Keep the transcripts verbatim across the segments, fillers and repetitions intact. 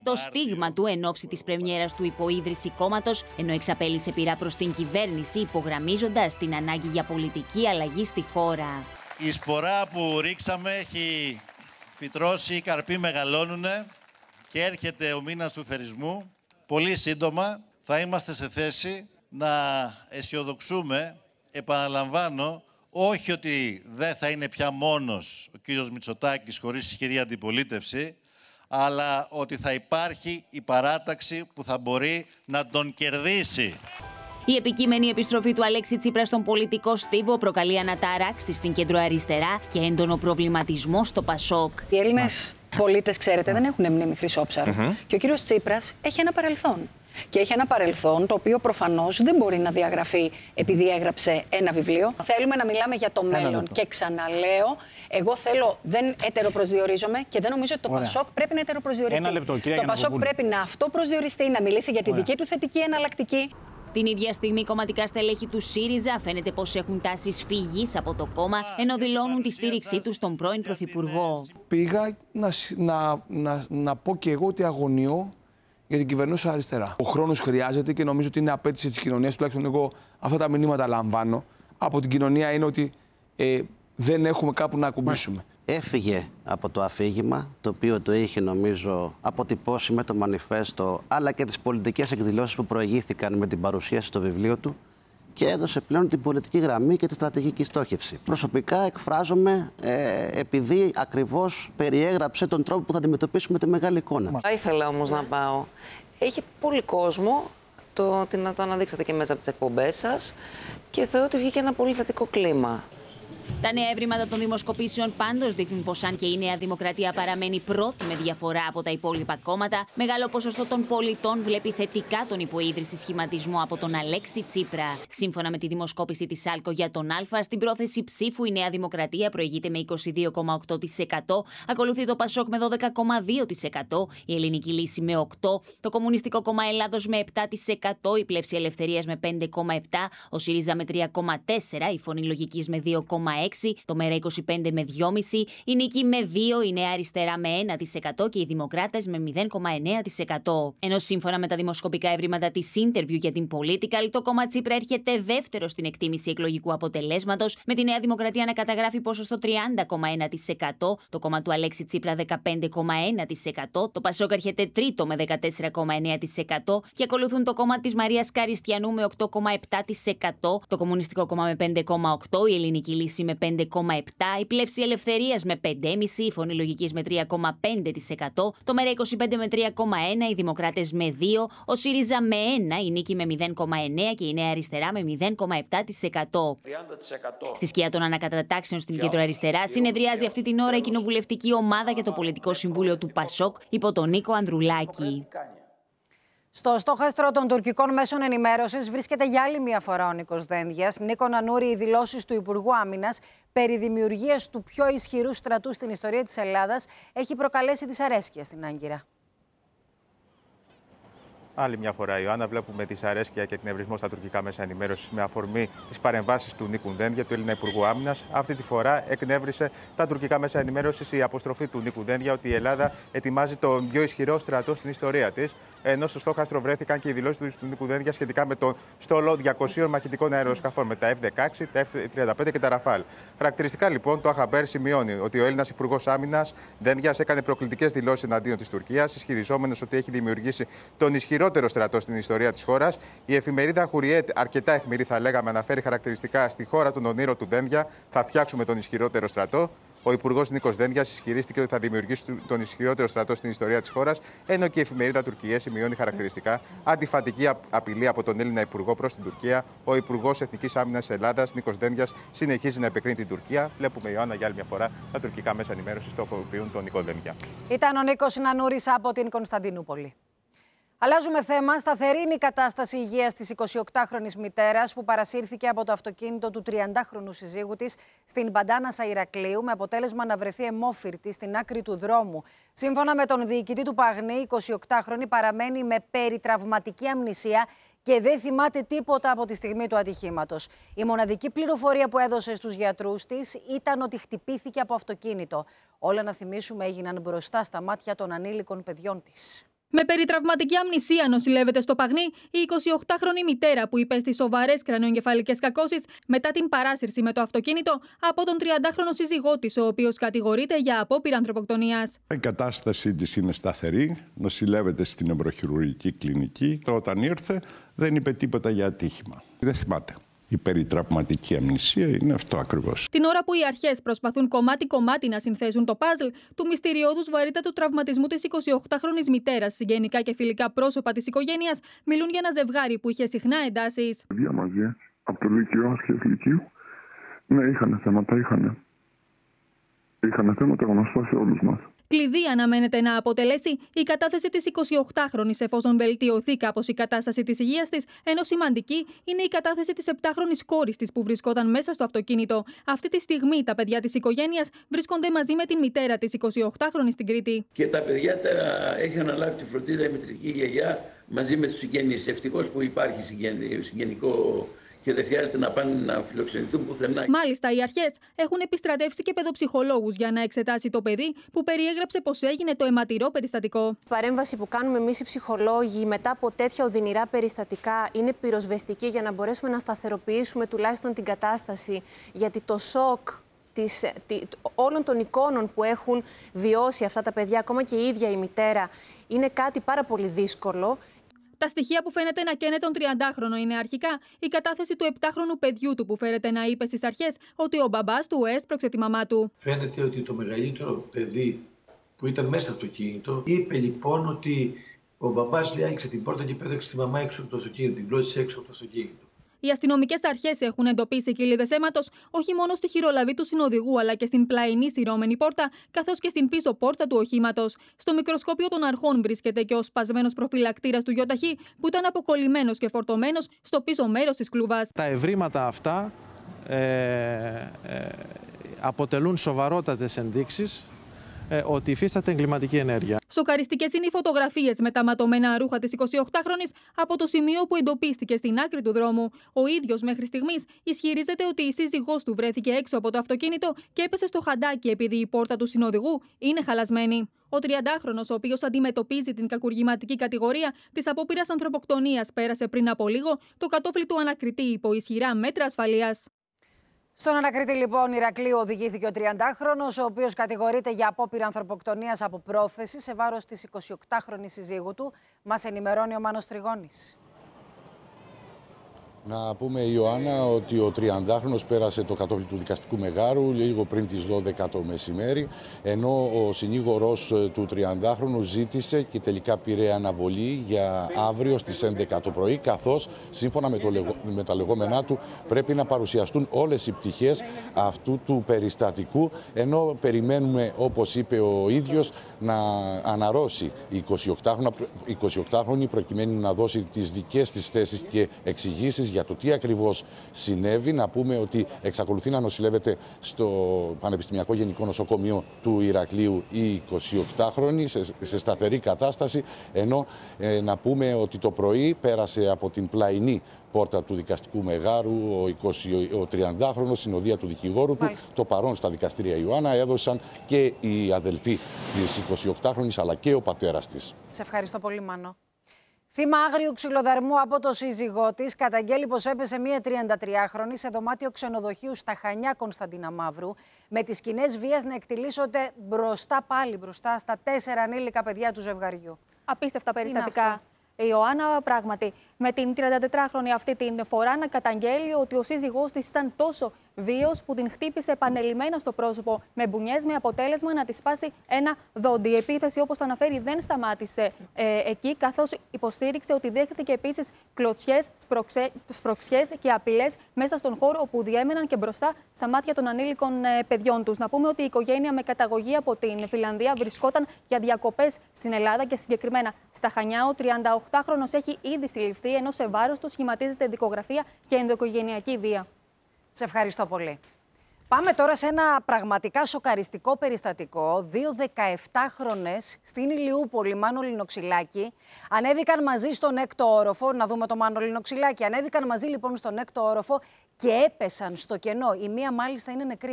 το στίγμα του εν ώψη της πρεμιέρας του υποίδρυση κόμματος, ενώ εξαπέλυσε πειρά προς την κυβέρνηση, υπογραμμίζοντας την ανάγκη για πολιτική αλλαγή στη χώρα. Η σπορά που ρίξαμε έχει φυτρώσει, οι καρποί μεγαλώνουν και έρχεται ο μήνας του θερισμού. Πολύ σύντομα θα είμαστε σε θέση να αισιοδοξούμε, επαναλαμβάνω, όχι ότι δεν θα είναι πια μόνος ο κύριος Μητσοτάκης χωρίς ισχυρή αντιπολίτευση, αλλά ότι θα υπάρχει η παράταξη που θα μπορεί να τον κερδίσει. Η επικείμενη επιστροφή του Αλέξη Τσίπρα στον πολιτικό στίβο προκαλεί αναταράξεις στην κεντροαριστερά και έντονο προβληματισμό στο Πασόκ. Οι Έλληνες πολίτες, ξέρετε, δεν έχουν μνήμη χρυσόψαρου. Mm-hmm. Και ο κύριος Τσίπρας έχει ένα παρελθόν. Και έχει ένα παρελθόν το οποίο προφανώς δεν μπορεί να διαγραφεί επειδή έγραψε ένα βιβλίο. Θέλουμε να μιλάμε για το μέλλον. Και ξαναλέω, εγώ θέλω, δεν ετεροπροσδιορίζομαι και δεν νομίζω ότι το Ωραία. Πασόκ πρέπει να ετεροπροσδιοριστεί. Ένα λεπτό, κυρία το Πασόκ πρέπει να αυτοπροσδιοριστεί, να μιλήσει για τη Ωραία. Δική του θετική εναλλακτική. Την ίδια στιγμή, κομματικά στελέχη του ΣΥΡΙΖΑ φαίνεται πως έχουν τάσεις φυγής από το κόμμα, ενώ δηλώνουν τη στήριξή τους στον πρώην Πρωθυπουργό. Πήγα να, να, να, να πω και εγώ ότι αγωνιώ για την κυβερνούσα αριστερά. Ο χρόνος χρειάζεται και νομίζω ότι είναι απέτηση της κοινωνίας, τουλάχιστον εγώ αυτά τα μηνύματα λαμβάνω από την κοινωνία, είναι ότι ε, δεν έχουμε κάπου να ακουμπήσουμε. Έφυγε από το αφήγημα, το οποίο το είχε νομίζω αποτυπώσει με το μανιφέστο, αλλά και τις πολιτικές εκδηλώσεις που προηγήθηκαν με την παρουσίαση στο βιβλίο του και έδωσε πλέον την πολιτική γραμμή και τη στρατηγική στόχευση. Προσωπικά εκφράζομαι ε, επειδή ακριβώς περιέγραψε τον τρόπο που θα αντιμετωπίσουμε τη μεγάλη εικόνα. Θα ήθελα όμως να πάω. Έχει πολύ κόσμο, το, να το αναδείξατε και μέσα από τις εκπομπές σας και θεωρώ ότι βγήκε ένα πολύ θετικό κλίμα. Τα νέα ευρήματα των δημοσκοπήσεων πάντως δείχνουν πως αν και η Νέα Δημοκρατία παραμένει πρώτη με διαφορά από τα υπόλοιπα κόμματα, μεγάλο ποσοστό των πολιτών βλέπει θετικά τον υποίδρυση σχηματισμό από τον Αλέξη Τσίπρα. Σύμφωνα με τη δημοσκόπηση της ΣΑΛΚΟ για τον Α, στην πρόθεση ψήφου η Νέα Δημοκρατία προηγείται με είκοσι δύο κόμμα οκτώ τοις εκατό, ακολουθεί το Πασόκ με δώδεκα κόμμα δύο τοις εκατό, η Ελληνική Λύση με οκτώ τοις εκατό, το Κομμουνιστικό Κόμμα Ελλάδος με επτά τοις εκατό, η Πλεύση Ελευθερίας με πέντε κόμμα επτά τοις εκατό, ο ΣΥΡΙΖΑ με τρία κόμμα τέσσερα τοις εκατό, η Φωνή Λογικής με δύο κόμμα έξι τοις εκατό, το ΜΕΡΑ είκοσι πέντε με δύο κόμμα πέντε τοις εκατό, η Νίκη με δύο τοις εκατό, η Νέα Αριστερά με ένα τοις εκατό και οι Δημοκράτες με μηδέν κόμμα εννέα τοις εκατό. Ενώ σύμφωνα με τα δημοσκοπικά ευρήματα της Interview για την Political, το κόμμα Τσίπρα έρχεται δεύτερο στην εκτίμηση εκλογικού αποτελέσματος, με τη Νέα Δημοκρατία να καταγράφει ποσοστό τριάντα κόμμα ένα τοις εκατό, το κόμμα του Αλέξη Τσίπρα δεκαπέντε κόμμα ένα τοις εκατό, το Πασόκ έρχεται τρίτο με δεκατέσσερα κόμμα εννέα τοις εκατό και ακολουθούν το κόμμα της Μαρίας Καριστιανού με οκτώ κόμμα επτά τοις εκατό, το Κομμουνιστικό Κόμμα με πέντε κόμμα οκτώ τοις εκατό, η Ελληνική Λύση με πέντε κόμμα επτά τοις εκατό, η Πλεύση Ελευθερίας με πέντε κόμμα πέντε τοις εκατό, η Φωνή Λογικής με τρία κόμμα πέντε τοις εκατό, το ΜΕΡΑ είκοσι πέντε με τρία κόμμα ένα τοις εκατό, οι Δημοκράτες με δύο τοις εκατό, ο ΣΥΡΙΖΑ με ένα τοις εκατό, η Νίκη με μηδέν κόμμα εννέα τοις εκατό και η Νέα Αριστερά με μηδέν κόμμα επτά τοις εκατό. Στη σκιά των ανακατατάξεων στην κεντροαριστερά συνεδριάζει αυτή την ώρα η κοινοβουλευτική ομάδα και το πολιτικό συμβούλιο του Πασόκ υπό τον Νίκο Ανδρουλάκη. Στο στόχαστρο των τουρκικών μέσων ενημέρωσης βρίσκεται για άλλη μια φορά ο Νίκος Δένδιας. Νίκο Νανούρη, οι δηλώσεις του Υπουργού Άμυνας περί δημιουργίας του πιο ισχυρού στρατού στην ιστορία της Ελλάδας έχει προκαλέσει δυσαρέσκεια στην Άγκυρα. Άλλη μια φορά, Ιωάννα, βλέπουμε δυσαρέσκεια και εκνευρισμό στα τουρκικά μέσα ενημέρωσης με αφορμή τις παρεμβάσεις του Νίκου Δένδια, του Έλληνα Υπουργού Άμυνας. Αυτή τη φορά εκνεύρισε τα τουρκικά μέσα ενημέρωσης η αποστροφή του Νίκου Δένδια ότι η Ελλάδα ετοιμάζει τον πιο ισχυρό στρατό στην ιστορία της. Ενώ στο στόχαστρο βρέθηκαν και οι δηλώσεις του Νίκου Δένδια σχετικά με τον στόλο διακοσίων μαχητικών αεροσκαφών, με τα εφ δεκαέξι, τα εφ τριάντα πέντε και τα Ραφάλ. Χαρακτηριστικά λοιπόν, το Αχαμπέρ σημειώνει ότι ο Έλληνας Υπουργός Άμυνας Δένδιας έκανε προκλητικές δηλώσεις εναντίον της Τουρκίας, ισχυριζόμενος ότι έχει δημιουργήσει τον ισχυρότερο στρατό στην ιστορία της χώρας. Η εφημερίδα Χουριέτ, αρκετά αιχμηρή θα λέγαμε, αναφέρει χαρακτηριστικά στη χώρα των ονείρων του Δένδια. Θα φτιάξουμε τον ισχυρότερο στρατό. Ο Υπουργός Νίκος Δένδιας ισχυρίστηκε ότι θα δημιουργήσει τον ισχυρότερο στρατό στην ιστορία της χώρας, ενώ και η εφημερίδα Τουρκία σημειώνει χαρακτηριστικά αντιφατική απειλή από τον Έλληνα Υπουργό προς την Τουρκία. Ο Υπουργός Εθνικής Άμυνας Ελλάδας, Νίκος Δένδιας, συνεχίζει να επικρίνει την Τουρκία. Βλέπουμε, Ιωάννα, για άλλη μια φορά τα τουρκικά μέσα ενημέρωσης τοποποιούν τον Νίκο Δένδια. Ήταν ο Νίκος Νανούρης από την Κωνσταντινούπολη. Αλλάζουμε θέμα. Σταθερή είναι η κατάσταση υγείας της εικοσιοκτάχρονης μητέρας που παρασύρθηκε από το αυτοκίνητο του τριαντάχρονου συζύγου της στην Παντάνασα Ηρακλείου, με αποτέλεσμα να βρεθεί αιμόφυρτη στην άκρη του δρόμου. Σύμφωνα με τον διοικητή του Παγνή, η εικοσιοκτάχρονη παραμένει με περιτραυματική αμνησία και δεν θυμάται τίποτα από τη στιγμή του ατυχήματος. Η μοναδική πληροφορία που έδωσε στους γιατρούς της ήταν ότι χτυπήθηκε από αυτοκίνητο. Όλα, να θυμίσουμε, έγιναν μπροστά στα μάτια των ανήλικων παιδιών της. Με περιτραυματική αμνησία νοσηλεύεται στο Παγνί η εικοσιοκτάχρονη μητέρα που υπέστη σοβαρές κρανιοεγκεφαλικές κακώσεις μετά την παράσυρση με το αυτοκίνητο από τον τριαντάχρονο σύζυγό της, ο οποίος κατηγορείται για απόπειρα ανθρωποκτονίας. Η κατάστασή της είναι σταθερή, νοσηλεύεται στην νευροχειρουργική κλινική. Όταν ήρθε δεν είπε τίποτα για ατύχημα. Δεν θυμάται. Η περιτραυματική αμνησία είναι αυτό ακριβώς. Την ώρα που οι αρχές προσπαθούν κομμάτι-κομμάτι να συνθέσουν το παζλ του μυστηριώδους βαρύτατου τραυματισμού της εικοσιοκτάχρονης μητέρας, συγγενικά και φιλικά πρόσωπα της οικογένειας μιλούν για ένα ζευγάρι που είχε συχνά εντάσεις. Παιδιά μαζί, από το Λύκειο, αρχές Λυκείου. Ναι, είχαν θέματα, είχαν. Είχαν θέματα γνωστά σε όλους μας. Κλειδί αναμένεται να αποτελέσει η κατάθεση της εικοσιοκτάχρονης εφόσον βελτιωθεί κάπως η κατάσταση της υγείας της, ενώ σημαντική είναι η κατάθεση της επτάχρονης κόρης της που βρισκόταν μέσα στο αυτοκίνητο. Αυτή τη στιγμή τα παιδιά της οικογένειας βρίσκονται μαζί με την μητέρα της εικοσιοκτάχρονης στην Κρήτη. Και τα παιδιά τώρα έχει αναλάβει τη φροντίδα η μητρική γιαγιά μαζί με τους συγγενείς. Ευτυχώς που υπάρχει συγγενικό και δεν χρειάζεται να πάνε να φιλοξενηθούν πουθενά. Μάλιστα, οι αρχές έχουν επιστρατεύσει και παιδοψυχολόγους για να εξετάσει το παιδί που περιέγραψε πως έγινε το αιματηρό περιστατικό. Η παρέμβαση που κάνουμε εμείς οι ψυχολόγοι μετά από τέτοια οδυνηρά περιστατικά είναι πυροσβεστική για να μπορέσουμε να σταθεροποιήσουμε τουλάχιστον την κατάσταση, γιατί το σοκ της, τη, όλων των εικόνων που έχουν βιώσει αυτά τα παιδιά, ακόμα και η ίδια η μητέρα, είναι κάτι πάρα πολύ δύσκολο. Τα στοιχεία που φαίνεται να καίνε τον τριαντάχρονο είναι αρχικά η κατάθεση του επτάχρονου παιδιού του που φέρεται να είπε στις αρχές ότι ο μπαμπάς του έσπρωξε τη μαμά του. Φαίνεται ότι το μεγαλύτερο παιδί που ήταν μέσα στο αυτοκίνητο είπε λοιπόν ότι ο μπαμπάς λέει άνοιξε την πόρτα και πέταξε τη μαμά έξω από το αυτοκίνητο, την πλώτησε έξω από το αυτοκίνητο. Οι αστυνομικές αρχές έχουν εντοπίσει κοιλίδες αίματος όχι μόνο στη χειρολαβή του συνοδηγού, αλλά και στην πλαϊνή στηρώμενη πόρτα, καθώς και στην πίσω πόρτα του οχήματος. Στο μικροσκόπιο των αρχών βρίσκεται και ο σπασμένος προφυλακτήρας του ΙΟΤΑΧΗ, που ήταν αποκολλημένος και φορτωμένος στο πίσω μέρος της κλούβας. Τα ευρήματα αυτά ε, ε, αποτελούν σοβαρότατες ενδείξεις ότι υφίσταται εγκληματική ενέργεια. Σοκαριστικές είναι οι φωτογραφίες με τα ματωμένα ρούχα της εικοσιοκτάχρονης από το σημείο που εντοπίστηκε στην άκρη του δρόμου. Ο ίδιος μέχρι στιγμής ισχυρίζεται ότι η σύζυγός του βρέθηκε έξω από το αυτοκίνητο και έπεσε στο χαντάκι επειδή η πόρτα του συνοδηγού είναι χαλασμένη. Ο τριαντάχρονος, ο οποίος αντιμετωπίζει την κακουργηματική κατηγορία της απόπειρας ανθρωποκτονίας, πέρασε πριν από λίγο το κατόφλι του ανακριτή υπό ισχυρά μέτρα ασφαλείας. Στον ανακριτή, λοιπόν, Ηρακλείου οδηγήθηκε ο τριαντάχρονος, ο οποίος κατηγορείται για απόπειρα ανθρωποκτονίας από πρόθεση σε βάρος της εικοσιοκτάχρονης συζύγου του. Μας ενημερώνει ο Μάνος Τριγώνης. Να πούμε, Ιωάννα, ότι ο τριαντάχρονος πέρασε το κατόφλι του δικαστικού μεγάρου λίγο πριν τις δώδεκα το μεσημέρι, ενώ ο συνήγορος του τριαντάχρονου ζήτησε και τελικά πήρε αναβολή για αύριο στις έντεκα το πρωί, καθώς σύμφωνα με, το λεγο... με τα λεγόμενά του πρέπει να παρουσιαστούν όλες οι πτυχές αυτού του περιστατικού, ενώ περιμένουμε, όπως είπε ο ίδιος, να αναρρώσει η εικοσιοκτάχρονη προκειμένου να δώσει τις δικές της θέσεις και εξηγήσεις για το τι ακριβώς συνέβη. Να πούμε ότι εξακολουθεί να νοσηλεύεται στο Πανεπιστημιακό Γενικό Νοσοκομείο του Ηρακλείου η εικοσιοκτάχρονη σε, σε σταθερή κατάσταση, ενώ ε, να πούμε ότι το πρωί πέρασε από την πλαϊνή πόρτα του δικαστικού μεγάρου ο, είκοσι, ο τριαντάχρονος, συνοδεία του δικηγόρου του. Μάλιστα. Το παρόν στα δικαστήρια, Ιωάννα, έδωσαν και οι αδελφοί της εικοσιοκτάχρονης αλλά και ο πατέρας της. Σε ευχαριστώ πολύ, Μάνο. Θύμα άγριου ξυλοδαρμού από το σύζυγό της καταγγέλει πως έπεσε μία τριαντατριάχρονη σε δωμάτιο ξενοδοχείου στα Χανιά Κωνσταντίνα Μαύρου, με τις σκηνές βίας να εκτιλήσονται μπροστά πάλι, μπροστά στα τέσσερα ανήλικα παιδιά του ζευγαριού. Απίστευτα περιστατικά. Η Ιωάννα, πράγματι, με την τριαντατετράχρονη αυτή την φορά να καταγγέλει ότι ο σύζυγός της ήταν τόσο βίος που την χτύπησε επανελειμμένα στο πρόσωπο με μπουνιές, με αποτέλεσμα να τη σπάσει ένα δόντι. Η επίθεση, όπως αναφέρει, δεν σταμάτησε ε, εκεί, καθώς υποστήριξε ότι δέχτηκε επίσης κλωτσιές, σπροξιές και απειλές μέσα στον χώρο όπου διέμεναν και μπροστά στα μάτια των ανήλικων ε, παιδιών τους. Να πούμε ότι η οικογένεια με καταγωγή από την Φιλανδία βρισκόταν για διακοπές στην Ελλάδα και συγκεκριμένα στα Χανιά. Ο τριανταοκτάχρονος έχει ήδη συλληφθεί, ενώ σε βάρος του σχηματίζεται δικογραφία για ενδοοικογενειακή βία. Σε ευχαριστώ πολύ. Πάμε τώρα σε ένα πραγματικά σοκαριστικό περιστατικό. Δύο δεκαεπτάχρονες στην Ηλιούπολη, Μάνο Λινοξυλάκη, ανέβηκαν μαζί στον έκτο όροφο. Να δούμε το Μάνο Λινοξυλάκη. Ανέβηκαν μαζί λοιπόν στον έκτο όροφο και έπεσαν στο κενό. Η μία μάλιστα είναι νεκρή.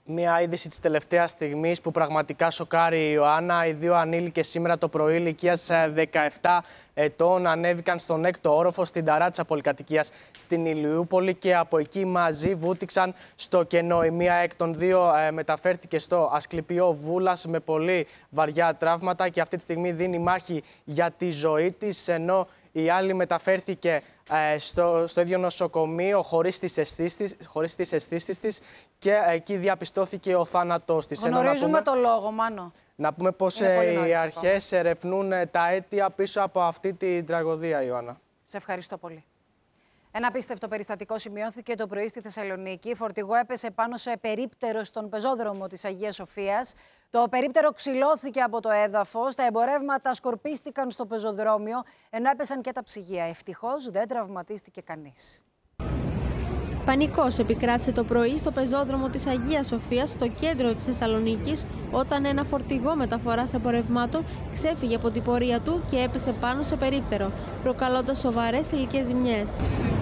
Μία είδηση της τελευταίας στιγμής που πραγματικά σοκάρει η Ιωάννα. Οι δύο ανήλικες σήμερα το πρωί ηλικίας δεκαεπτά ετών ανέβηκαν στον έκτο όροφο στην ταράτσα πολυκατοικίας στην Ηλιούπολη και από εκεί μαζί βούτυξαν στο κενό. Η μία εκ των δύο ε, μεταφέρθηκε στο Ασκληπιό Βούλας με πολύ βαριά τραύματα και αυτή τη στιγμή δίνει μάχη για τη ζωή της, ενώ η άλλη μεταφέρθηκε ε, στο, στο ίδιο νοσοκομείο χωρίς τις αισθήσεις, χωρίς τις αισθήσεις της και εκεί διαπιστώθηκε ο θάνατος της. Γνωρίζουμε το λόγο, Μάνο. Να πούμε πως ε, οι αρχές ερευνούν τα αίτια πίσω από αυτή την τραγωδία, Ιωάννα. Σε ευχαριστώ πολύ. Ένα απίστευτο περιστατικό σημειώθηκε το πρωί στη Θεσσαλονίκη. Φορτηγό έπεσε πάνω σε περίπτερο στον πεζόδρομο της Αγίας Σοφίας. Το περίπτερο ξυλώθηκε από το έδαφος, τα εμπορεύματα σκορπίστηκαν στο πεζοδρόμιο, ενώ έπεσαν και τα ψυγεία. Ευτυχώς δεν τραυματίστηκε κανείς. Πανικός επικράτησε το πρωί στο πεζόδρομο της Αγίας Σοφίας, στο κέντρο της Θεσσαλονίκης, όταν ένα φορτηγό μεταφοράς εμπορευμάτων ξέφυγε από την πορεία του και έπεσε πάνω σε περίπτερο, προκαλώντας σοβαρές υλικές ζημιές.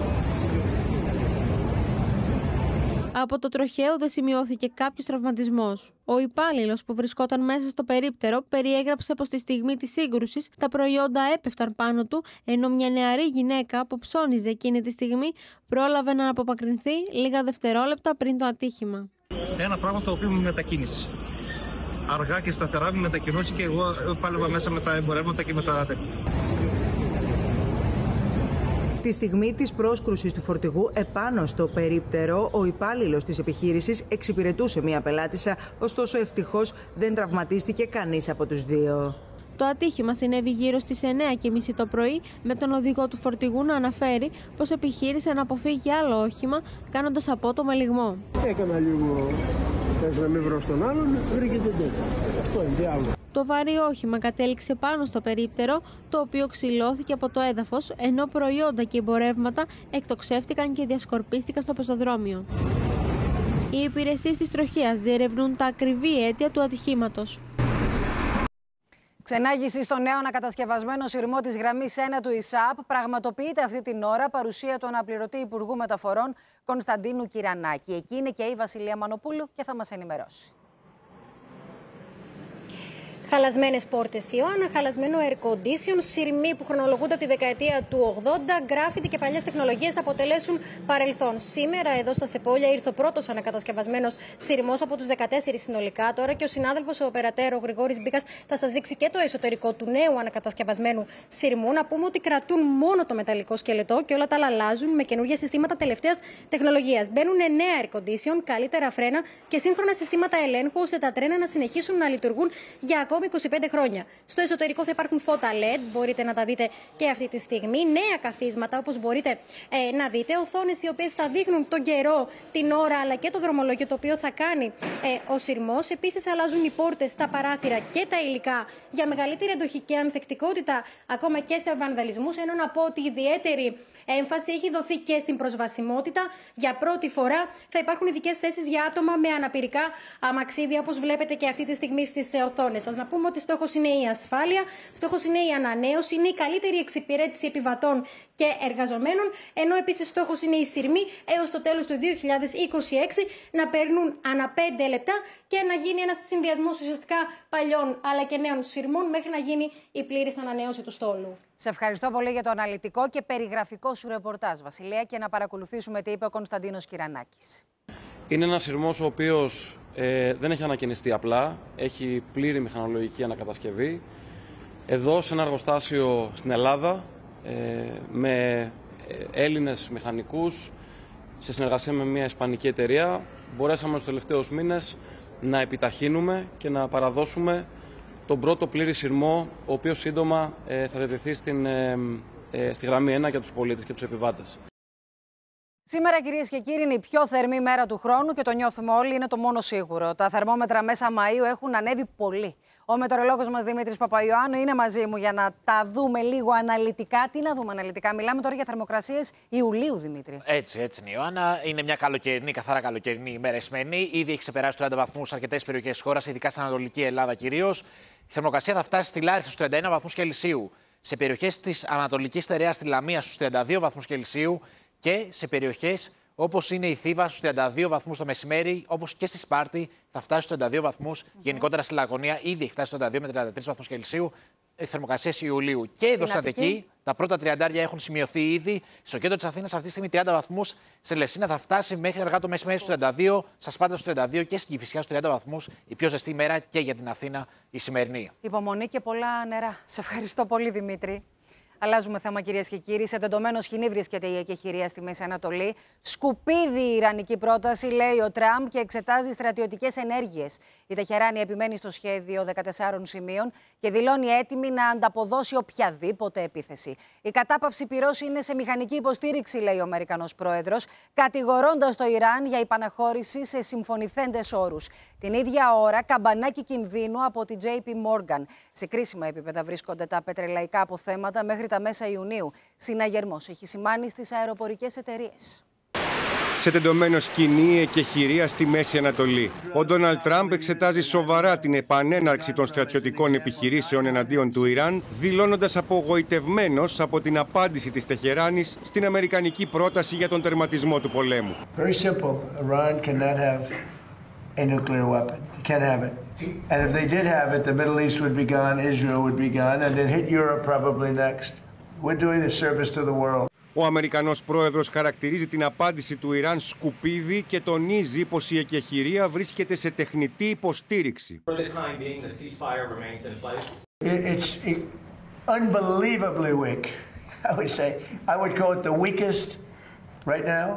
Από το τροχαίο δεν σημειώθηκε κάποιος τραυματισμός. Ο υπάλληλος που βρισκόταν μέσα στο περίπτερο περιέγραψε πως στη στιγμή της σύγκρουσης τα προϊόντα έπεφταν πάνω του, ενώ μια νεαρή γυναίκα που ψώνιζε εκείνη τη στιγμή πρόλαβε να απομακρυνθεί λίγα δευτερόλεπτα πριν το ατύχημα. Ένα πράγμα το οποίο με μετακίνησε. Αργά και σταθερά με μετακινούσε και εγώ πάλευα μέσα με τα εμπορεύματα και με τα τέτοια. Τη στιγμή της πρόσκρουσης του φορτηγού επάνω στο περίπτερο, ο υπάλληλος της επιχείρησης εξυπηρετούσε μία πελάτησα, ωστόσο ευτυχώς δεν τραυματίστηκε κανείς από τους δύο. Το ατύχημα συνέβη γύρω στις εννιά και μισή το πρωί, με τον οδηγό του φορτηγού να αναφέρει πως επιχείρησε να αποφύγει άλλο όχημα, κάνοντας απότομο ελιγμό. Έκανα λίγο πες να μην βρω στον άλλον, βρήκε τον τέτοιο. Αυτό είναι διάλογο. Το βαρύ όχημα κατέληξε πάνω στο περίπτερο, το οποίο ξυλώθηκε από το έδαφος, ενώ προϊόντα και εμπορεύματα εκτοξεύτηκαν και διασκορπίστηκαν στο πεζοδρόμιο. Οι υπηρεσίες της τροχέας διερευνούν τα ακριβή αίτια του ατυχήματος. Ξενάγηση στο νέο ανακατασκευασμένο σειρμό της γραμμής ένα του ΙΣΑΠ πραγματοποιείται αυτή την ώρα παρουσία του αναπληρωτή Υπουργού Μεταφορών Κωνσταντίνου Κυρανάκη. Εκεί είναι και η Βασιλεία Μανοπούλου και θα μας ενημερώσει. Χαλασμένες πόρτες Ιωάννα, χαλασμένο air condition, σειρμοί που χρονολογούνται από τη δεκαετία του ογδόντα, γκράφιτι και παλιές τεχνολογίες θα αποτελέσουν παρελθόν. Σήμερα, εδώ στα Σεπόλια, ήρθε ο πρώτος ανακατασκευασμένος σειρμός από τους δεκατέσσερις συνολικά. Τώρα και ο συνάδελφος, ο οπερατέρ, ο Γρηγόρης Μπίκας, θα σας δείξει και το εσωτερικό του νέου ανακατασκευασμένου σειρμού. Να πούμε ότι κρατούν μόνο το μεταλλικό σκελετό και όλα τα άλλα αλλάζουν με καινούργια συστήματα τελευταίας τεχνολογίας. Μπαίνουν νέα air condition, καλύτερα φρένα και σύγχρονα συστήματα ελέγχου, ώστε τα τρένα να συνεχίσουν να λειτουργούν για ακόμα είκοσι πέντε χρόνια. Στο εσωτερικό θα υπάρχουν φώτα ελ ι ντι, μπορείτε να τα δείτε και αυτή τη στιγμή. Νέα καθίσματα, όπως μπορείτε ε, να δείτε. Οθόνες οι οποίες θα δείχνουν τον καιρό, την ώρα αλλά και το δρομολόγιο το οποίο θα κάνει ε, ο σειρμός. Επίσης, αλλάζουν οι πόρτες, τα παράθυρα και τα υλικά για μεγαλύτερη αντοχή και ανθεκτικότητα ακόμα και σε βανδαλισμούς. Ενώ να πω ότι ιδιαίτερη έμφαση έχει δοθεί και στην προσβασιμότητα. Για πρώτη φορά θα υπάρχουν ειδικές θέσεις για άτομα με αναπηρικά αμαξίδια, όπως βλέπετε και αυτή τη στιγμή στις οθόνες σας. Να πούμε ότι στόχος είναι η ασφάλεια, στόχος είναι η ανανέωση, είναι η καλύτερη εξυπηρέτηση επιβατών και εργαζομένων, ενώ επίσης στόχος είναι οι σειρμοί έως το τέλος του δύο χιλιάδες είκοσι έξι να παίρνουν ανά πέντε λεπτά και να γίνει ένας συνδυασμός ουσιαστικά παλιών αλλά και νέων σειρμών μέχρι να γίνει η πλήρης ανανέωση του στόλου. Σε ευχαριστώ πολύ για το αναλυτικό και περιγραφικό σου ρεπορτάζ, Βασιλεία, και να παρακολουθήσουμε τι είπε ο Κωνσταντίνος Κυρανάκης. Είναι ένας σειρμός ο οποίος ε, δεν έχει ανακαινιστεί απλά, έχει πλήρη μηχανολογική ανακατασκευή. Εδώ σε ένα εργοστάσιο στην Ελλάδα, ε, με Έλληνες μηχανικούς, σε συνεργασία με μια ισπανική εταιρεία, μπορέσαμε στους τελευταίους μήνες να επιταχύνουμε και να παραδώσουμε τον πρώτο πλήρη σειρμό, ο οποίος σύντομα ε, θα διατεθεί στην, ε, ε, στη γραμμή ένα για τους πολίτες και τους επιβάτες. Σήμερα, κυρίες και κύριοι, είναι η πιο θερμή μέρα του χρόνου και το νιώθουμε όλοι, είναι το μόνο σίγουρο. Τα θερμόμετρα μέσα Μαΐου έχουν ανέβει πολύ. Ο μετεωρολόγος μας Δημήτρης Παπαϊωάννου είναι μαζί μου για να τα δούμε λίγο αναλυτικά. Τι να δούμε αναλυτικά, μιλάμε τώρα για θερμοκρασίες Ιουλίου, Δημήτρη. Έτσι, έτσι είναι, Ιωάννα. Είναι μια καλοκαιρινή, καθαρά καλοκαιρινή ημέρα η σημερινή. Ήδη έχει ξεπεράσει τους τριάντα βαθμούς σε αρκετές περιοχές της χώρας, ειδικά στην Ανατολική Ελλάδα κυρίως. Η θερμοκρασία θα φτάσει στη Λάρισα στους τριάντα ένα βαθμούς Κελσίου. Σε περιοχές της Ανατολικής Στερεάς στη Λαμία στους τριάντα δύο βαθμούς Κελσίου. Και σε περιοχές όπως είναι η Θήβα στους τριάντα δύο βαθμούς το μεσημέρι, όπως και στη Σπάρτη θα φτάσει στους τριάντα δύο βαθμούς. Mm-hmm. Γενικότερα στη Λαγωνία ήδη έχει φτάσει στους τριάντα δύο με τριάντα τρεις βαθμούς Κελσίου. Θερμοκρασίες Ιουλίου. Και εδώ στην Αττική, τα πρώτα τριαντάρια έχουν σημειωθεί ήδη. Στο κέντρο της Αθήνας αυτή τη στιγμή τριάντα βαθμούς. Σε Λευσίνα θα φτάσει μέχρι αργά το μεσημέρι στους τριάντα δύο. Στα Σπάρτα στους τριάντα δύο και στην Κηφισιά στους τριάντα βαθμούς. Η πιο ζεστή ημέρα και για την Αθήνα η σημερινή. Υπομονή και πολλά νερά. Σε ευχαριστώ πολύ, Δημήτρη. Αλλάζουμε θέμα, κυρίες και κύριοι. Σε τεντωμένο σκηνή βρίσκεται η εκεχηρία στη Μέση Ανατολή. Σκουπίδι η ιρανική πρόταση, λέει ο Τραμπ, και εξετάζει στρατιωτικές ενέργειες. Η Τεχεράνη επιμένει στο σχέδιο δεκατεσσάρων σημείων και δηλώνει έτοιμη να ανταποδώσει οποιαδήποτε επίθεση. Η κατάπαυση πυρός είναι σε μηχανική υποστήριξη, λέει ο Αμερικανός πρόεδρος, κατηγορώντας το Ιράν για υπαναχώρηση σε συμφωνηθέντες όρους. Την ίδια ώρα, καμπανάκι κινδύνου από τη τζέι πι Morgan. Σε κρίσιμα επίπεδα βρίσκονται τα πετρελαϊκά αποθέματα μέχρι τα μέσα Ιουνίου. Συναγερμός έχει σημάνει στις αεροπορικές εταιρείες. Σε τεντωμένο σκηνή η εκεχηρία στη Μέση Ανατολή. Ο Ντόναλντ Τραμπ εξετάζει σοβαρά την επανέναρξη των στρατιωτικών επιχειρήσεων εναντίον του Ιράν, δηλώνοντας απογοητευμένος από την απάντηση της Τεχεράνης στην αμερικανική πρόταση για τον τερματισμό του πολέμου. Very simple. Iran cannot have a nuclear weapon. They can't have it. And if they did have it, the Middle East would be gone, Israel would be gone, and then hit Europe probably next. We're doing the service to the world. Ο Αμερικανός πρόεδρος χαρακτηρίζει την απάντηση του Ιράν σκουπίδι και τονίζει πως η εκεχηρία βρίσκεται σε τεχνητή υποστήριξη. It's unbelievably weak. I would say, I would call it the weakest right now.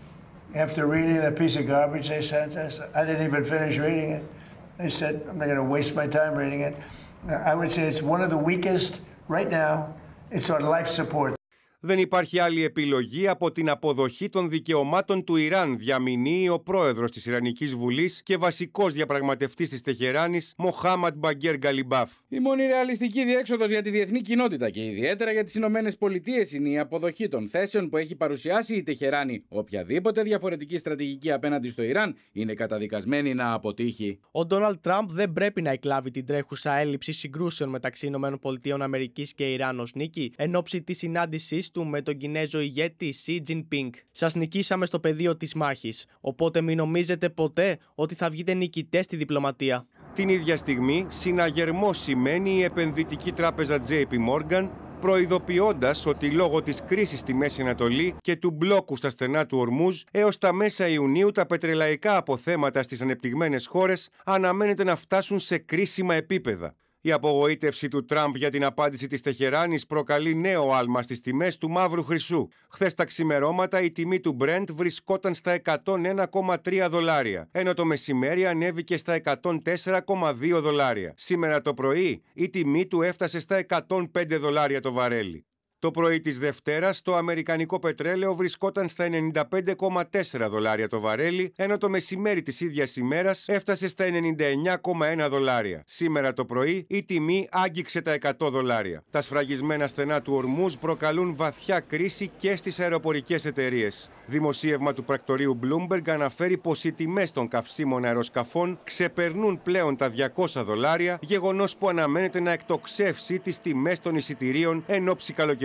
After reading a piece of garbage they sent us, I didn't even finish reading it. They said, I'm not going to waste my time reading it. I would say it's one of the weakest right now. It's on life support. Δεν υπάρχει άλλη επιλογή από την αποδοχή των δικαιωμάτων του Ιράν, διαμηνύει ο πρόεδρος της Ιρανικής Βουλής και βασικός διαπραγματευτής της Τεχεράνης, Μοχάμαντ Μπαγκέρ Γκαλιμπάφ. Η μόνη ρεαλιστική διέξοδος για τη διεθνή κοινότητα και ιδιαίτερα για τις Ηνωμένες Πολιτείες είναι η αποδοχή των θέσεων που έχει παρουσιάσει η Τεχεράνη. Οποιαδήποτε διαφορετική στρατηγική απέναντι στο Ιράν είναι καταδικασμένη να αποτύχει. Ο Ντόναλντ Τραμπ δεν πρέπει να εκλάβει την τρέχουσα έλλειψη συγκρούσεων μεταξύ Ηνωμένων Πολιτείων Αμερικής και Ιράν ως νίκη εν ώψη της συνάντησής του με τον Κινέζο ηγέτη Σι Τζινπίνγκ. Σας νικήσαμε στο πεδίο της μάχης, οπότε μην νομίζετε ποτέ ότι θα βγείτε νικητές στη διπλωματία. Την ίδια στιγμή, συναγερμό σημαίνει η επενδυτική τράπεζα τζέι πι Morgan, προειδοποιώντας ότι λόγω της κρίσης στη Μέση Ανατολή και του μπλόκου στα στενά του Ορμούζ, έως τα μέσα Ιουνίου τα πετρελαϊκά αποθέματα στις ανεπτυγμένες χώρες αναμένεται να φτάσουν σε κρίσιμα επίπεδα. Η απογοήτευση του Τραμπ για την απάντηση της Τεχεράνης προκαλεί νέο άλμα στις τιμές του μαύρου χρυσού. Χθες τα ξημερώματα η τιμή του Brent βρισκόταν στα εκατόν ένα κόμμα τρία δολάρια, ενώ το μεσημέρι ανέβηκε στα εκατόν τέσσερα κόμμα δύο δολάρια. Σήμερα το πρωί η τιμή του έφτασε στα εκατόν πέντε δολάρια το βαρέλι. Το πρωί της Δευτέρας το αμερικανικό πετρέλαιο βρισκόταν στα ενενήντα πέντε κόμμα τέσσερα δολάρια το βαρέλι, ενώ το μεσημέρι της ίδιας ημέρας έφτασε στα ενενήντα εννέα κόμμα ένα δολάρια. Σήμερα το πρωί η τιμή άγγιξε τα εκατό δολάρια. Τα σφραγισμένα στενά του Ορμούζ προκαλούν βαθιά κρίση και στις αεροπορικές εταιρείες. Δημοσίευμα του πρακτορείου Bloomberg αναφέρει πως οι τιμές των καυσίμων αεροσκαφών ξεπερνούν πλέον τα διακόσια δολάρια, γεγονός που αναμένεται να εκτοξεύσει τις τιμές των εισιτηρίων εν ώψη καλοκαιριού.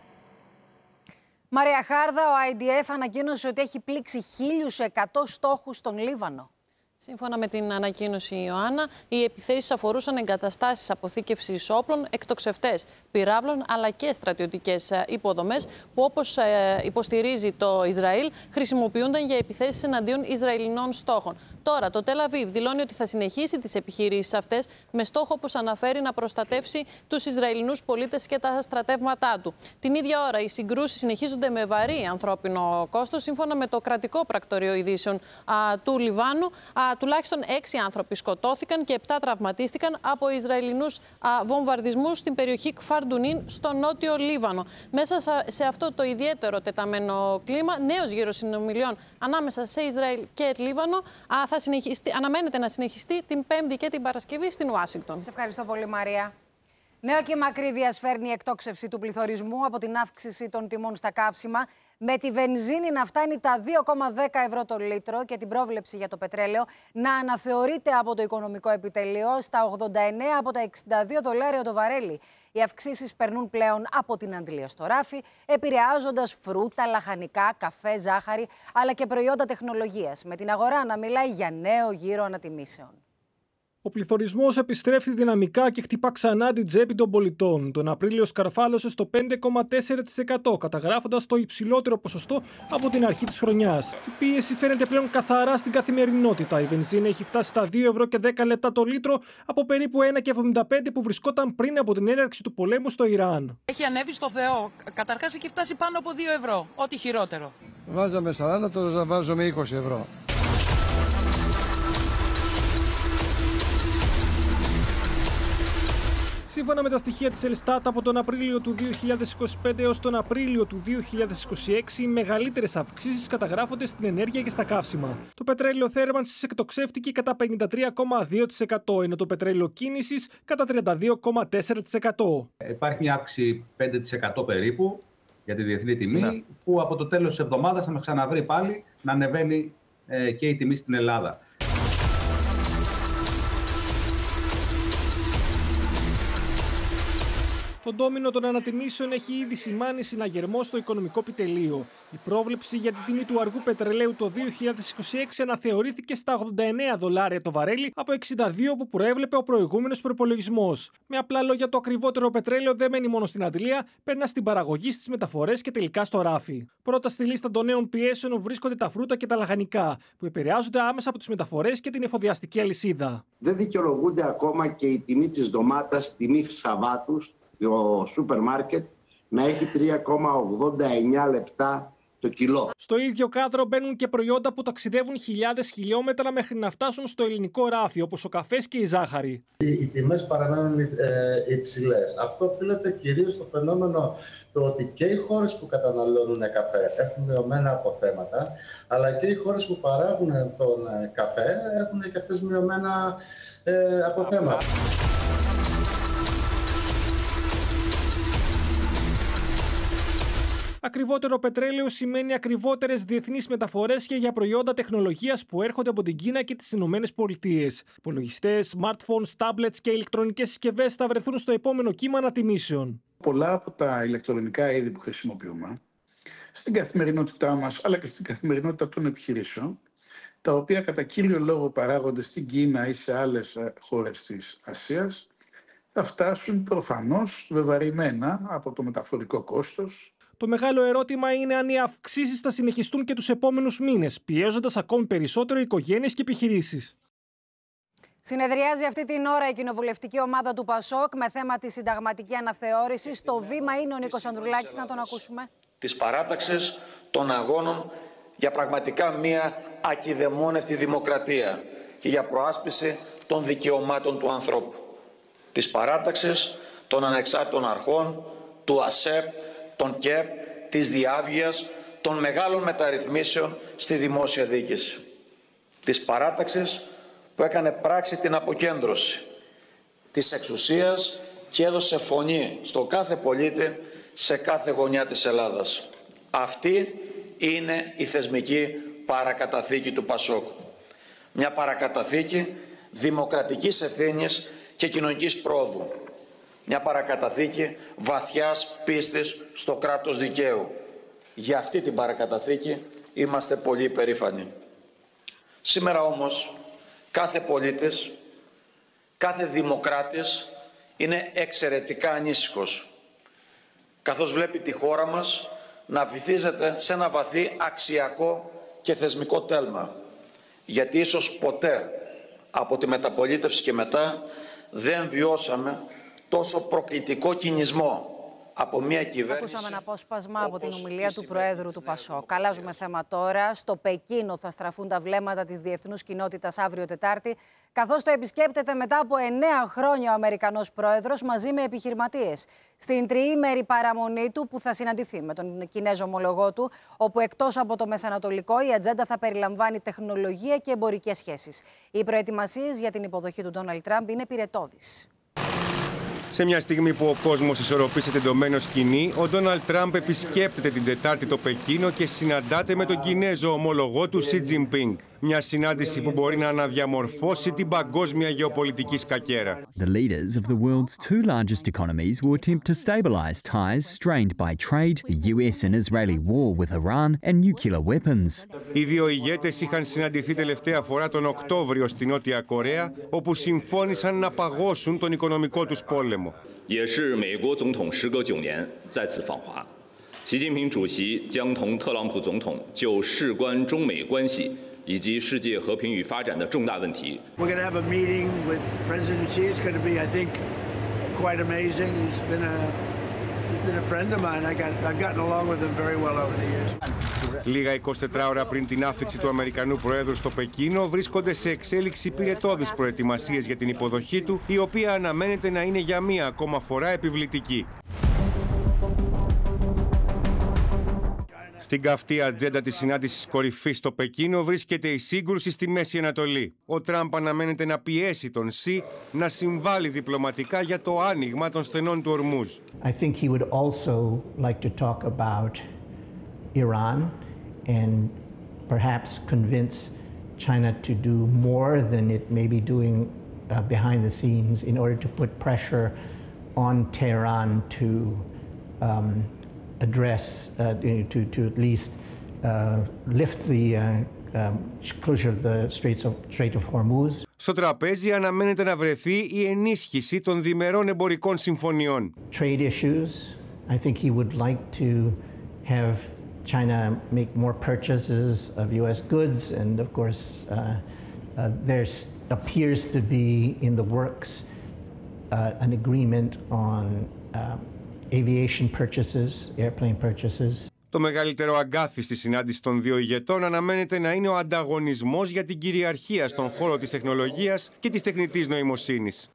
Μαρία Χάρδα, ο άι ντι εφ ανακοίνωσε ότι έχει πλήξει χίλιους εκατό στόχους στον Λίβανο. Σύμφωνα με την ανακοίνωση Ιωάννα, οι επιθέσεις αφορούσαν εγκαταστάσεις αποθήκευσης όπλων, εκτοξευτές πυράβλων αλλά και στρατιωτικές υποδομές που, όπως υποστηρίζει το Ισραήλ, χρησιμοποιούνταν για επιθέσεις εναντίον Ισραηλινών στόχων. Τώρα, το Τελ Αβίβ δηλώνει ότι θα συνεχίσει τις επιχειρήσεις αυτές με στόχο, όπως αναφέρει, να προστατεύσει τους Ισραηλινούς πολίτες και τα στρατεύματά του. Την ίδια ώρα, οι συγκρούσεις συνεχίζονται με βαρύ ανθρώπινο κόστος. Σύμφωνα με το κρατικό πρακτορείο ειδήσεων α, του Λιβάνου, α, τουλάχιστον έξι άνθρωποι σκοτώθηκαν και επτά τραυματίστηκαν από Ισραηλινούς α, βομβαρδισμούς στην περιοχή Κφαρντουνίν στο νότιο Λίβανο. Μέσα σε αυτό το ιδιαίτερο τεταμένο κλίμα, νέος γύρος συνομιλιών ανάμεσα σε Ισραήλ και Λίβανο α, θα συνεχιστεί, αναμένεται να συνεχιστεί την Πέμπτη και την Παρασκευή στην Ουάσιγκτον. Σε ευχαριστώ πολύ, Μαρία. Νέο κύμα ακρίβειας φέρνει η εκτόξευση του πληθωρισμού από την αύξηση των τιμών στα καύσιμα, με τη βενζίνη να φτάνει τα δύο κόμμα δέκα ευρώ το λίτρο και την πρόβλεψη για το πετρέλαιο να αναθεωρείται από το Οικονομικό Επιτελείο στα ογδόντα εννέα από τα εξήντα δύο δολάρια το βαρέλι. Οι αυξήσεις περνούν πλέον από την αντλία στο ράφι, επηρεάζοντας φρούτα, λαχανικά, καφέ, ζάχαρη, αλλά και προϊόντα τεχνολογίας, με την αγορά να μιλάει για νέο γύρο ανατιμήσεων. Ο πληθωρισμός επιστρέφει δυναμικά και χτυπά ξανά την τσέπη των πολιτών. Τον Απρίλιο σκαρφάλωσε στο πέντε κόμμα τέσσερα τοις εκατό, καταγράφοντας το υψηλότερο ποσοστό από την αρχή της χρονιάς. Η πίεση φαίνεται πλέον καθαρά στην καθημερινότητα. Η βενζίνη έχει φτάσει στα δύο ευρώ και δέκα λεπτά το λίτρο από περίπου ένα και εβδομήντα πέντε που βρισκόταν πριν από την έναρξη του πολέμου στο Ιράν. Έχει ανέβει στο Θεό. Καταρχάς έχει φτάσει πάνω από δύο ευρώ. Ό,τι χειρότερο. Βάζαμε σαράντα, τώρα βάζουμε είκοσι ευρώ. Σύμφωνα με τα στοιχεία της Ελστάτ, από τον Απρίλιο του δύο χιλιάδες είκοσι πέντε έως τον Απρίλιο του δύο χιλιάδες είκοσι έξι, οι μεγαλύτερες αυξήσεις καταγράφονται στην ενέργεια και στα καύσιμα. Το πετρέλαιο θέρμανσης εκτοξεύτηκε κατά πενήντα τρία κόμμα δύο τοις εκατό, ενώ το πετρέλαιο κίνησης κατά τριάντα δύο κόμμα τέσσερα τοις εκατό. Υπάρχει μια αύξηση πέντε τοις εκατό περίπου για τη διεθνή τιμή, ναι, που από το τέλος της εβδομάδας θα μας ξαναβρει πάλι να ανεβαίνει ε, και η τιμή στην Ελλάδα. Το ντόμινο των ανατιμήσεων έχει ήδη σημάνει συναγερμό στο οικονομικό επιτελείο. Η πρόβλεψη για την τιμή του αργού πετρελαίου το δύο χιλιάδες είκοσι έξι αναθεωρήθηκε στα ογδόντα εννέα δολάρια το βαρέλι από εξήντα δύο που προέβλεπε ο προηγούμενος προϋπολογισμός. Με απλά λόγια, το ακριβότερο πετρέλαιο δεν μένει μόνο στην αντλία, περνά στην παραγωγή, στις μεταφορές και τελικά στο ράφι. Πρώτα στη λίστα των νέων πιέσεων βρίσκονται τα φρούτα και τα λαχανικά, που επηρεάζονται άμεσα από τις μεταφορές και την εφοδιαστική αλυσίδα. Δεν δικαιολογούνται ακόμα και η τιμή της ντομάτας, τιμή Σαββάτους, το σούπερ μάρκετ, να έχει τρία κόμμα ογδόντα εννέα λεπτά το κιλό. Στο ίδιο κάδρο μπαίνουν και προϊόντα που ταξιδεύουν χιλιάδες χιλιόμετρα μέχρι να φτάσουν στο ελληνικό ράφι, όπως ο καφές και η ζάχαρη. Οι, οι τιμές παραμένουν ε, υψηλές. Αυτό οφείλεται κυρίως στο φαινόμενο το ότι και οι χώρες που καταναλώνουν καφέ έχουν μειωμένα αποθέματα, αλλά και οι χώρες που παράγουν τον καφέ έχουν και αυτές μειωμένα ε, αποθέματα. Ακριβότερο πετρέλαιο σημαίνει ακριβότερες διεθνείς μεταφορές και για προϊόντα τεχνολογίας που έρχονται από την Κίνα και τις Ηνωμένες Πολιτείες. Υπολογιστές, smartphones, tablets και ηλεκτρονικές συσκευές θα βρεθούν στο επόμενο κύμα ανατιμήσεων. Πολλά από τα ηλεκτρονικά είδη που χρησιμοποιούμε στην καθημερινότητά μας, αλλά και στην καθημερινότητα των επιχειρήσεων, τα οποία κατά κύριο λόγο παράγονται στην Κίνα ή σε άλλες χώρες της Ασίας, θα φτάσουν προφανώς βεβαρημένα από το μεταφορικό κόστος. Το μεγάλο ερώτημα είναι αν οι αυξήσεις θα συνεχιστούν και τους επόμενους μήνες, πιέζοντας ακόμη περισσότερο οικογένειες και επιχειρήσεις. Συνεδριάζει αυτή την ώρα η κοινοβουλευτική ομάδα του ΠΑΣΟΚ με θέμα τη συνταγματική αναθεώρηση. Το βήμα είναι ο Νίκος Ανδρουλάκης, να τον ακούσουμε. Της παράταξης των αγώνων για πραγματικά μια ακιδεμόνευτη δημοκρατία και για προάσπιση των δικαιωμάτων του ανθρώπου. Της παράταξης των ανεξάρτητων αρχών, του ΑΣΕΠ, των ΚΕΠ, της διάβγειας, των μεγάλων μεταρρυθμίσεων στη δημόσια διοίκηση. Της παράταξης που έκανε πράξη την αποκέντρωση της εξουσίας και έδωσε φωνή στο κάθε πολίτη σε κάθε γωνιά της Ελλάδας. Αυτή είναι η θεσμική παρακαταθήκη του ΠΑΣΟΚ. Μια παρακαταθήκη δημοκρατικής ευθύνης και κοινωνικής πρόοδου. Μια παρακαταθήκη βαθιάς πίστης στο κράτος δικαίου. Για αυτή την παρακαταθήκη είμαστε πολύ υπερήφανοι. Σήμερα όμως κάθε πολίτης, κάθε δημοκράτης είναι εξαιρετικά ανήσυχος, καθώς βλέπει τη χώρα μας να βυθίζεται σε ένα βαθύ αξιακό και θεσμικό τέλμα. Γιατί ίσως ποτέ από τη μεταπολίτευση και μετά δεν βιώσαμε τόσο προκλητικό κινησμό από μια κυβέρνηση. Ακούσαμε ένα απόσπασμα από την ομιλία του Προέδρου του ΠΑΣΟΚ. Αλλάζουμε θέμα τώρα. Στο Πεκίνο θα στραφούν τα βλέμματα της διεθνούς κοινότητας αύριο Τετάρτη, καθώς το επισκέπτεται μετά από εννέα χρόνια ο Αμερικανός Πρόεδρος μαζί με επιχειρηματίες. Στην τριήμερη παραμονή του που θα συναντηθεί με τον Κινέζο ομολογό του, όπου εκτός από το Μεσανατολικό η ατζέντα θα περιλαμβάνει τεχνολογία και εμπορικές σχέσεις. Οι προετοιμασίες για την υποδοχή του Ντόναλντ Τραμπ είναι πυρετώδεις. Σε μια στιγμή που ο κόσμος ισορροπεί σε τεντωμένο σκηνή, ο Ντόναλντ Τραμπ επισκέπτεται την Τετάρτη το Πεκίνο και συναντάται με τον Κινέζο ομολογό του Σι Τζινπίνγκ. Μια συνάντηση που μπορεί να αναδιαμορφώσει την παγκόσμια γεωπολιτική σκακέρα. The leaders of the world's two largest economies will attempt to stabilize ties strained by trade, the U S and Israeli war with Iran and nuclear weapons. Οι δύο ηγέτες είχαν συναντηθεί τελευταία φορά τον Οκτώβριο στη Νότια Κορέα, όπου συμφώνησαν να παγώσουν τον οικονομικό τους πόλεμο. 也是美国总统时隔九年再次访华，习近平主席将同特朗普总统就事关中美关系以及世界和平与发展的重大问题。 We're going to have a meeting with President Xi. It's going to be, I think, quite amazing. He's been a he's been a friend of mine. I got I've gotten along with him very well over the years. Λίγα εικοσιτέσσερις ώρα πριν την άφιξη του Αμερικανού Προέδρου στο Πεκίνο, βρίσκονται σε εξέλιξη πυρετώδεις προετοιμασίες για την υποδοχή του, η οποία αναμένεται να είναι για μία ακόμα φορά επιβλητική. Στην καυτή ατζέντα της συνάντησης κορυφής στο Πεκίνο βρίσκεται η σύγκρουση στη Μέση Ανατολή. Ο Τραμπ αναμένεται να πιέσει τον Σι να συμβάλλει διπλωματικά για το άνοιγμα των στενών του Ορμούζ. I think he would also like to talk about Iran and perhaps convince China to do more than it may be doing uh, behind the scenes in order to put pressure on Tehran to um, address, uh, to, to at least uh, lift the uh, um, closure of the Straits of, Strait of Hormuz. Στο τραπέζι αναμένεται να βρεθεί η ενίσχυση των διμερών εμπορικών συμφωνιών. Trade issues. I think he would like to have China make more purchases of U S goods, and of course uh, uh, there appears to be in the works uh, an agreement on uh, aviation purchases, airplane purchases. Το μεγαλύτερο αγκάθι στη συνάντηση των δύο ηγετών αναμένεται να είναι ο ανταγωνισμός για την κυριαρχία στον χώρο της τεχνολογίας και της τεχνητής νοημοσύνης.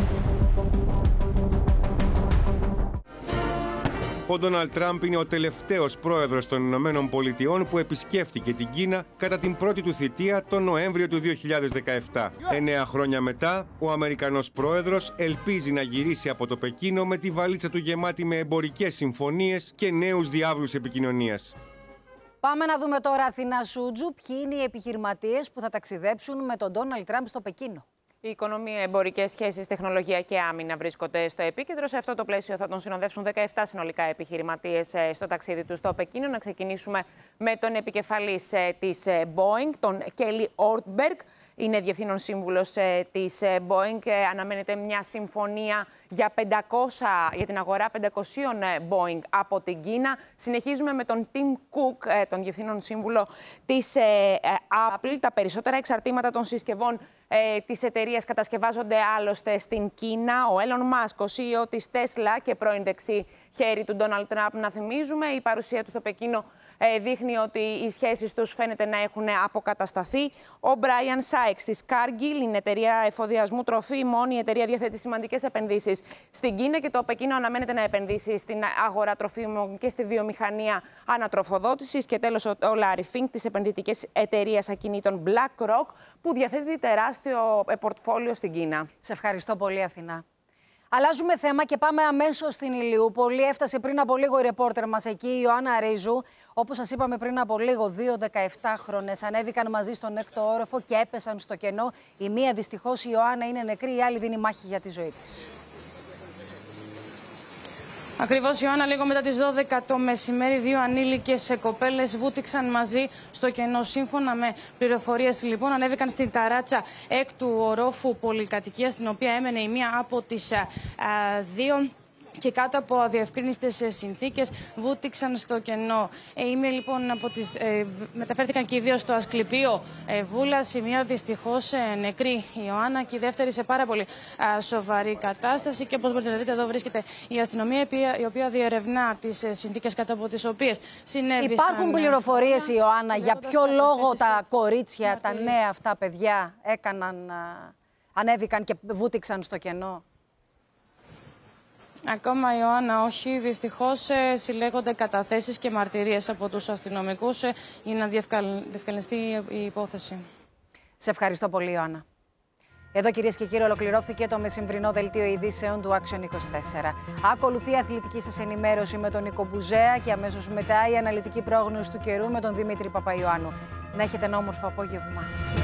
Ο Ντόναλντ Τραμπ είναι ο τελευταίος πρόεδρος των Ηνωμένων Πολιτειών που επισκέφτηκε την Κίνα κατά την πρώτη του θητεία τον Νοέμβριο του δύο χιλιάδες δεκαεπτά. Εννέα χρόνια μετά, ο Αμερικανός πρόεδρος ελπίζει να γυρίσει από το Πεκίνο με τη βαλίτσα του γεμάτη με εμπορικές συμφωνίες και νέους διάβλους επικοινωνίας. Πάμε να δούμε τώρα, Αθηνά Σούτζου, ποιοι είναι οι επιχειρηματίες που θα ταξιδέψουν με τον Ντόναλντ Τραμπ στο Πεκίνο. Η οικονομία, εμπορικές σχέσεις, τεχνολογία και άμυνα βρίσκονται στο επίκεντρο. Σε αυτό το πλαίσιο θα τον συνοδεύσουν δεκαεπτά συνολικά επιχειρηματίες στο ταξίδι του στο Πεκίνο. Να ξεκινήσουμε με τον επικεφαλής της Boeing, τον Kelly Ortberg. Είναι διευθύνων σύμβουλος της Boeing. Αναμένεται μια συμφωνία για, πεντακόσια, για την αγορά πεντακόσια Boeing από την Κίνα. Συνεχίζουμε με τον Tim Cook, τον διευθύνων σύμβουλο της Apple. Τα περισσότερα εξαρτήματα των συσκευών ε, της εταιρείας κατασκευάζονται άλλωστε στην Κίνα. Ο Elon Musk, ο σι ι ο της Tesla και πρώην δεξί χέρι του Donald Trump, να θυμίζουμε, η παρουσία του στο Πεκίνο ε, δείχνει ότι οι σχέσεις τους φαίνεται να έχουν αποκατασταθεί. Ο Brian Sykes της Cargill, είναι εταιρεία εφοδιασμού τροφίμων, η εταιρεία διαθέτει σημαντικές επενδύσεις στην Κίνα και το Πεκίνο αναμένεται να επενδύσει στην αγορά τροφίμων και στη βιομηχανία ανατροφοδότησης. Και τέλος, ο Larry Fink της επενδυτικής εταιρείας ακινήτων BlackRock, που διαθέτει τεράστιο πορτφόλιο στην Κίνα. Σε ευχαριστώ πολύ, Αθηνά. Αλλάζουμε θέμα και πάμε αμέσως στην Ηλιούπολη. Έφτασε πριν από λίγο η ρεπόρτερ μας εκεί, η Ιωάννα Ρίζου. Όπως σας είπαμε πριν από λίγο, δύο δεκαεπτάχρονες ανέβηκαν μαζί στον έκτο όροφο και έπεσαν στο κενό. Η μία δυστυχώς, η Ιωάννα, είναι νεκρή, η άλλη δίνει μάχη για τη ζωή της. Ακριβώς, Ιωάννα, λίγο μετά τις δώδεκα το μεσημέρι, δύο ανήλικες κοπέλες βούτυξαν μαζί στο κενό. Σύμφωνα με πληροφορίες, λοιπόν, ανέβηκαν στην ταράτσα έκτου ορόφου πολυκατοικίας, στην οποία έμενε η μία από τις α, δύο. Και κάτω από αδιευκρίνιστες συνθήκες βούτυξαν στο κενό. Ε, είμαι λοιπόν από τις. Ε, μεταφέρθηκαν και οι δύο στο Ασκληπείο ε, Βούλας. Η μία δυστυχώς ε, νεκρή, η Ιωάννα, και η δεύτερη σε πάρα πολύ α, σοβαρή κατάσταση. Και όπως μπορείτε να δείτε, εδώ βρίσκεται η αστυνομία, η οποία, η οποία διερευνά τις ε, συνθήκες κάτω από τις οποίες συνέβησαν. Υπάρχουν πληροφορίες, Ιωάννα, για ποιο λόγο τα κορίτσια, τα νέα αυτά παιδιά, έκαναν, α, ανέβηκαν και βούτυξαν στο κενό? Ακόμα, Ιωάννα, όχι. Δυστυχώς ε, συλλέγονται καταθέσεις και μαρτυρίες από τους αστυνομικούς ε, για να διευκαλυνιστεί η υπόθεση. Σε ευχαριστώ πολύ, Ιωάννα. Εδώ, κυρίες και κύριοι, ολοκληρώθηκε το μεσημβρινό δελτίο ειδήσεων του Action είκοσι τέσσερα. Ακολουθεί η αθλητική σας ενημέρωση με τον Νίκο Μπουζέα και αμέσως μετά η αναλυτική πρόγνωση του καιρού με τον Δημήτρη Παπαϊωάννου. Να έχετε ένα όμορφο απόγευμα.